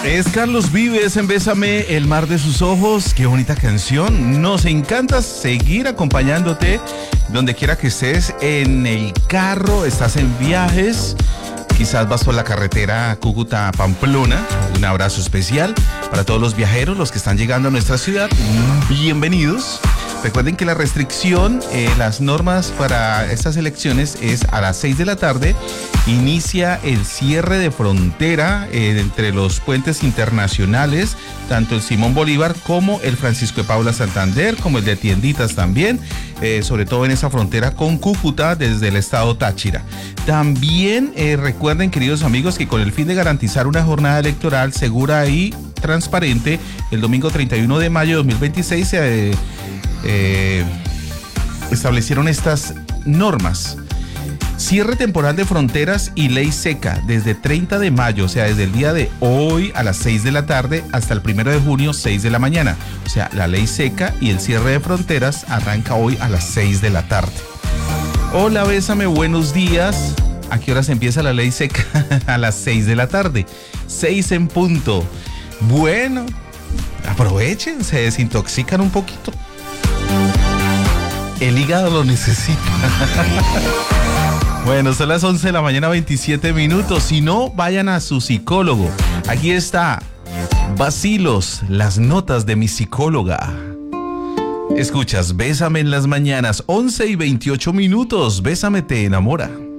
Es Carlos Vives en Bésame, el mar de sus ojos. Qué bonita canción. Nos encanta seguir acompañándote donde quiera que estés, en el carro, estás en viajes, quizás vas por la carretera Cúcuta-Pamplona. Un abrazo especial para todos los viajeros, los que están llegando a nuestra ciudad. Bienvenidos. Recuerden que la restricción, las normas para estas elecciones es a las 6 de la tarde. Inicia el cierre de frontera entre los puentes internacionales, tanto el Simón Bolívar como el Francisco de Paula Santander, como el de Tienditas también, sobre todo en esa frontera con Cúcuta desde el estado Táchira. También recuerden, queridos amigos, que con el fin de garantizar una jornada electoral segura y transparente, el domingo 31 de mayo de 2026 se establecieron estas normas. Cierre temporal de fronteras y ley seca desde 30 de mayo, o sea, desde el día de hoy a las 6 de la tarde hasta el 1 de junio, 6 de la mañana. O sea, la ley seca y el cierre de fronteras arranca hoy a las 6 de la tarde. Hola, Bésame, buenos días. ¿A qué horas empieza la ley seca? A las 6 de la tarde, 6 en punto. Bueno, aprovechen, se desintoxican un poquito. El hígado lo necesita. Bueno, son las 11 de la mañana, 27 minutos. Si no, vayan a su psicólogo. Aquí está Vacilos, las notas de mi psicóloga. Escuchas Bésame en las mañanas, 11 y 28 minutos. Bésame te enamora.